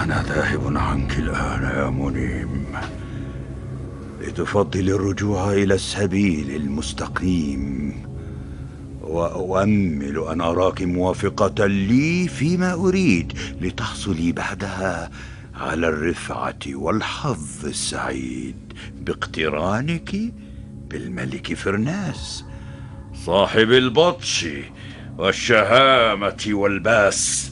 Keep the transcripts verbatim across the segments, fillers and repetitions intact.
أنا ذاهب عنك الآن يا منيم، لتفضل الرجوع إلى السبيل المستقيم، وأؤمل أن أراك موافقة لي فيما أريد، لتحصلي بعدها على الرفعة والحظ السعيد باقترانك بالملك فرناس صاحب البطش والشهامة والباس.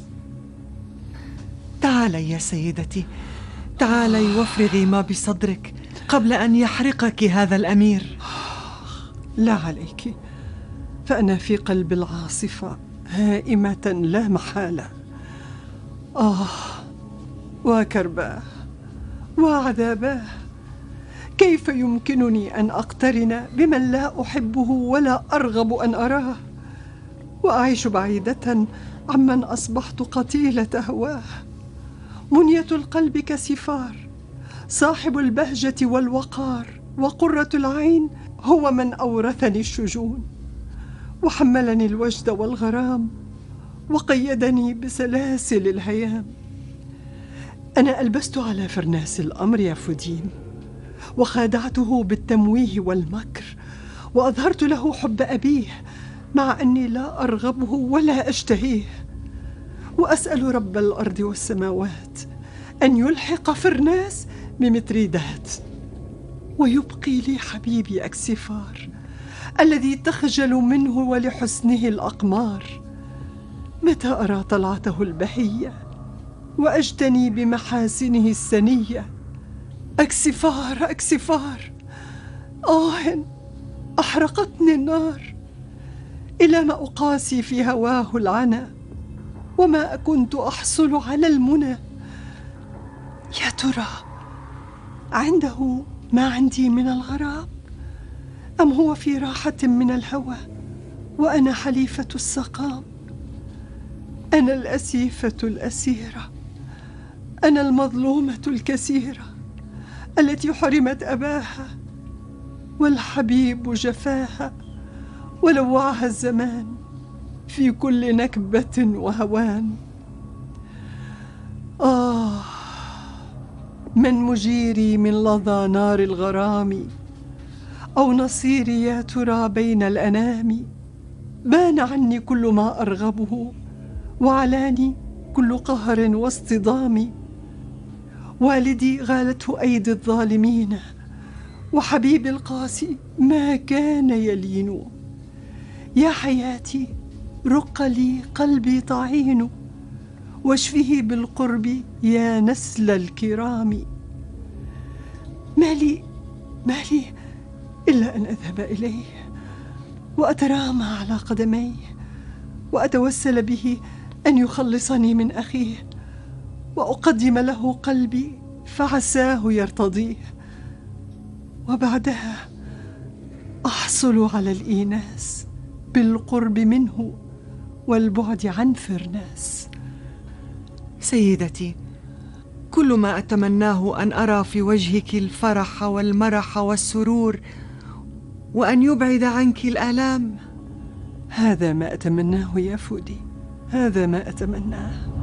تعالي يا سيدتي، تعالي وافرغي ما بصدرك قبل أن يحرقك هذا الأمير. لا عليك، فأنا في قلب العاصفة هائمة لا محالة. آه وكرباه وعذاباه، كيف يمكنني أن أقترن بمن لا أحبه ولا أرغب أن أراه، وأعيش بعيدة عمن أصبحت قتيلة هواه. منية القلب كسفار، صاحب البهجة والوقار وقرة العين هو من أورثني الشجون، وحملني الوجد والغرام، وقيدني بسلاسل الهيام. أنا ألبست على فرناس الأمر يا فديم، وخادعته بالتمويه والمكر، وأظهرت له حب أبيه مع أني لا أرغبه ولا أشتهيه. وأسأل رب الأرض والسماوات أن يلحق فرناس بمتريدات، ويبقي لي حبيبي أكسفار الذي تخجل منه ولحسنه الأقمار. متى أرى طلعته البهية وأجتني بمحاسنه السنية؟ أكسفار أكسفار، آه أحرقتني النار، إلى ما أقاسي في هواه العنا، وما كنت أحصل على المنى. يا ترى عنده ما عندي من الغرام، أم هو في راحة من الهوى وأنا حليفة السقام؟ أنا الأسيفة الأسيرة، أنا المظلومة الكثيرة التي حرمت أباها، والحبيب جفاها ولوعها الزمان في كل نكبة وهوان. آه من مجيري من لظى نار الغرام، أو نصيري يا ترى بين الأنام؟ بان عني كل ما أرغبه، وعلاني كل قهر واصطدام. والدي غالته أيدي الظالمين، وحبيبي القاسي ما كان يلين. يا حياتي رق لي قلبي طعين، واشفه بالقرب يا نسل الكرام. ما لي ما لي إلا أن أذهب إليه وأترامى على قدميه، وأتوسل به أن يخلصني من أخيه، وأقدم له قلبي فعساه يرتضيه، وبعدها أحصل على الإيناس بالقرب منه والبعد عن فرناس. سيدتي، كل ما أتمناه أن أرى في وجهك الفرح والمرح والسرور، وأن يبعد عنك الآلام. هذا ما أتمناه يا فودي، هذا ما أتمناه.